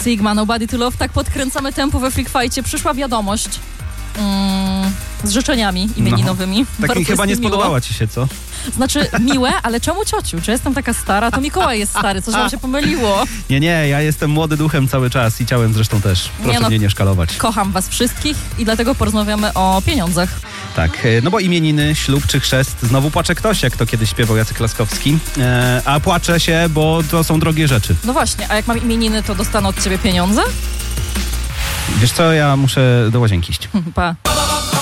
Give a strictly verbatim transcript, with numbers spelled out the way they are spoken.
Sigma, Nobody to Love. Tak podkręcamy tempo we Freak Fightie. Przyszła wiadomość mm, z życzeniami imieninowymi. No, tak mi chyba nie spodobała miło. ci się, co? Znaczy miłe, ale czemu ciociu? Czy jestem taka stara? To Mikołaj jest stary, coś wam się pomyliło. Nie, nie, ja jestem młody duchem cały czas i ciałem zresztą też. Proszę nie no, mnie nie szkalować. Kocham was wszystkich i dlatego porozmawiamy o pieniądzach. Tak, no bo imieniny, ślub czy chrzest, znowu płacze ktoś, jak to kiedyś śpiewał Jacek Laskowski. E, a płacze się, bo to są drogie rzeczy. No właśnie, a jak mam imieniny, to dostanę od ciebie pieniądze? Wiesz co, ja muszę do łazienki iść. Pa.